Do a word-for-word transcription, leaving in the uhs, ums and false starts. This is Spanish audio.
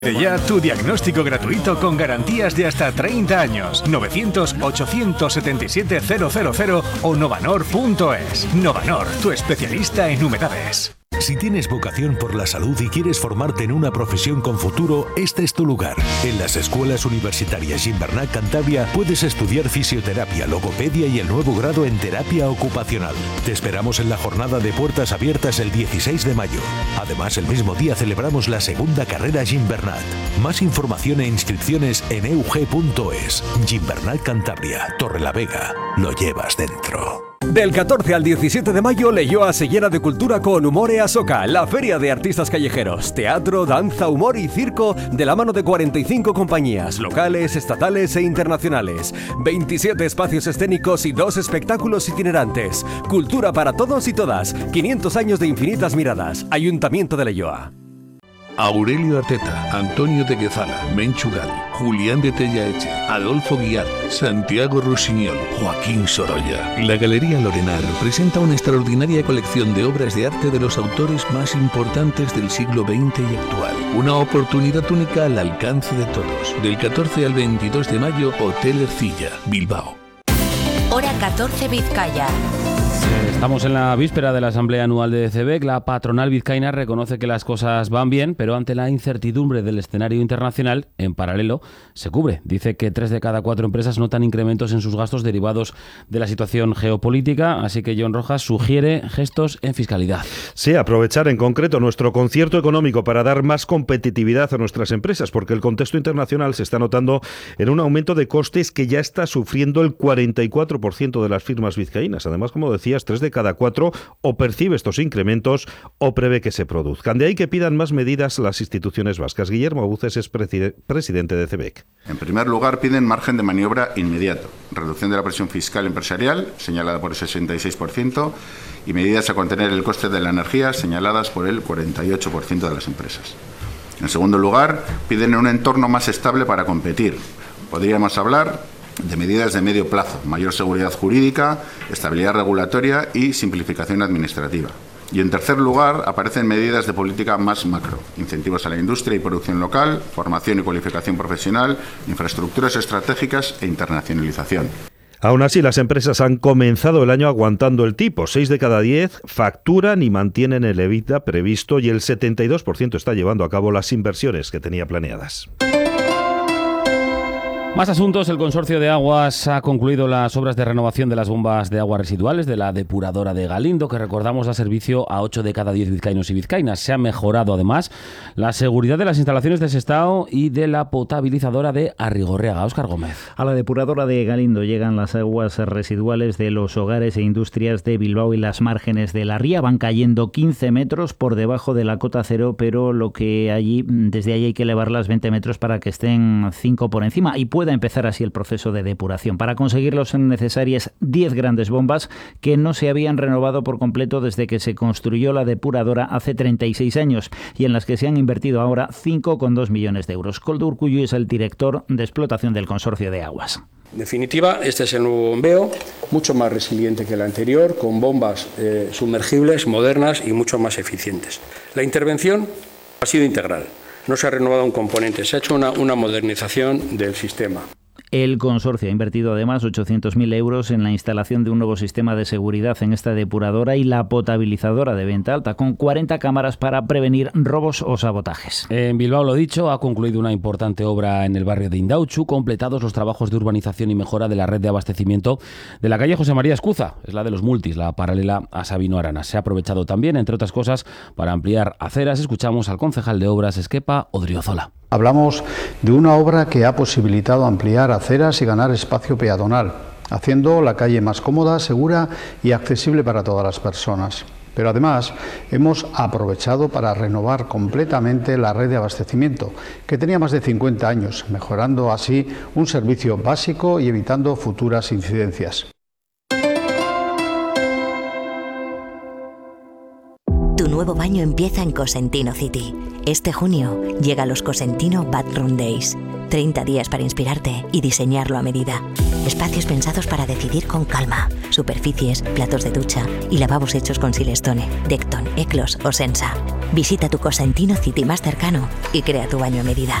Ya tu diagnóstico gratuito con garantías de hasta treinta años. novecientos, ochocientos setenta y siete, cero cero cero o novanor punto es. Novanor, tu especialista en humedades. Si tienes vocación por la salud y quieres formarte en una profesión con futuro, este es tu lugar. En las escuelas universitarias Gimbernat Cantabria puedes estudiar fisioterapia, logopedia y el nuevo grado en terapia ocupacional. Te esperamos en la jornada de puertas abiertas el dieciséis de mayo. Además, el mismo día celebramos la segunda carrera Gimbernat. Más información e inscripciones en e u ge punto es. Gimbernat Cantabria, Torrelavega. Lo llevas dentro. Del catorce al diecisiete de mayo, Leioa se llena de cultura con Humore Asoka, la feria de artistas callejeros, teatro, danza, humor y circo de la mano de cuarenta y cinco compañías, locales, estatales e internacionales. veintisiete espacios escénicos y dos espectáculos itinerantes. Cultura para todos y todas. quinientos años de infinitas miradas. Ayuntamiento de Leioa. Aurelio Arteta, Antonio de Guezala, Menchugal, Julián de Tellaeche, Adolfo Guiar, Santiago Rusiñol, Joaquín Sorolla. La Galería Lorenar presenta una extraordinaria colección de obras de arte de los autores más importantes del siglo veinte y actual. Una oportunidad única al alcance de todos. Del catorce al veintidós de mayo, Hotel Ercilla, Bilbao. Hora catorce Vizcaya. Estamos en la víspera de la Asamblea Anual de C B E C. La patronal vizcaína reconoce que las cosas van bien, pero ante la incertidumbre del escenario internacional, en paralelo, se cubre. Dice que tres de cada cuatro empresas notan incrementos en sus gastos derivados de la situación geopolítica, así que John Rojas sugiere gestos en fiscalidad. Sí, aprovechar en concreto nuestro concierto económico para dar más competitividad a nuestras empresas, porque el contexto internacional se está notando en un aumento de costes que ya está sufriendo el cuarenta y cuatro por ciento de las firmas vizcaínas. Además, como decías, tres de cada cuatro o percibe estos incrementos o prevé que se produzcan. De ahí que pidan más medidas las instituciones vascas. Guillermo Abuces es preside- presidente de C B E C. En primer lugar, piden margen de maniobra inmediato, reducción de la presión fiscal empresarial, señalada por el sesenta y seis por ciento, y medidas a contener el coste de la energía, señaladas por el cuarenta y ocho por ciento de las empresas. En segundo lugar, piden un entorno más estable para competir. Podríamos hablar de medidas de medio plazo, mayor seguridad jurídica, estabilidad regulatoria y simplificación administrativa. Y en tercer lugar, aparecen medidas de política más macro, incentivos a la industria y producción local, formación y cualificación profesional, infraestructuras estratégicas e internacionalización. Aún así, las empresas han comenzado el año aguantando el tipo. Seis de cada diez facturan y mantienen el EBITDA previsto y el setenta y dos por ciento está llevando a cabo las inversiones que tenía planeadas. Más asuntos. El Consorcio de Aguas ha concluido las obras de renovación de las bombas de aguas residuales de la depuradora de Galindo, que recordamos da servicio a ocho de cada diez vizcaínos y vizcaínas. Se ha mejorado además la seguridad de las instalaciones de Sestao y de la potabilizadora de Arrigorriaga. Óscar Gómez. A la depuradora de Galindo llegan las aguas residuales de los hogares e industrias de Bilbao y las márgenes de la ría. Van cayendo quince metros por debajo de la cota cero, pero lo que allí, desde allí hay que elevarlas veinte metros para que estén cinco por encima y pueda empezar así el proceso de depuración. Para conseguirlo son necesarias diez grandes bombas que no se habían renovado por completo desde que se construyó la depuradora hace treinta y seis años y en las que se han invertido ahora cinco coma dos millones de euros. Koldo Urkullu es el director de explotación del Consorcio de Aguas. En definitiva, este es el nuevo bombeo, mucho más resiliente que el anterior, con bombas eh, sumergibles, modernas y mucho más eficientes. La intervención ha sido integral. No se ha renovado un componente, se ha hecho una, una modernización del sistema. El consorcio ha invertido además ochocientos mil euros en la instalación de un nuevo sistema de seguridad en esta depuradora y la potabilizadora de Venta Alta, con cuarenta cámaras para prevenir robos o sabotajes. En Bilbao, lo dicho, ha concluido una importante obra en el barrio de Indautxu, completados los trabajos de urbanización y mejora de la red de abastecimiento de la calle José María Escuza, es la de los Multis, la paralela a Sabino Arana. Se ha aprovechado también, entre otras cosas, para ampliar aceras. Escuchamos al concejal de Obras, Esquepa Odriozola. Hablamos de una obra que ha posibilitado ampliar aceras y ganar espacio peatonal, haciendo la calle más cómoda, segura y accesible para todas las personas. Pero además hemos aprovechado para renovar completamente la red de abastecimiento, que tenía más de cincuenta años, mejorando así un servicio básico y evitando futuras incidencias. Tu nuevo baño empieza en Cosentino City. Este junio llega los Cosentino Bathroom Days. treinta días para inspirarte y diseñarlo a medida. Espacios pensados para decidir con calma. Superficies, platos de ducha y lavabos hechos con Silestone, Decton, Eclos o Sensa. Visita tu Cosentino City más cercano y crea tu baño a medida.